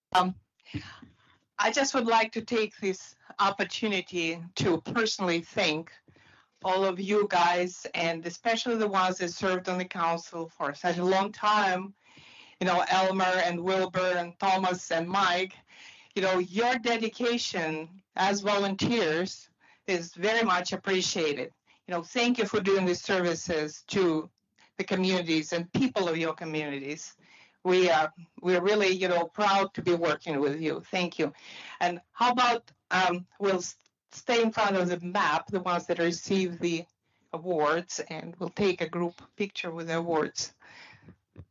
Um, I just would like to take this opportunity to personally thank all of you guys, and especially the ones that served on the council for such a long time. Elmer and Wilbur and Thomas and Mike. Your dedication as volunteers is very much appreciated. Thank you for doing these services to the communities and people of your communities. We're really, proud to be working with you. Thank you. And how about we'll stay in front of the map, the ones that receive the awards, and we'll take a group picture with the awards.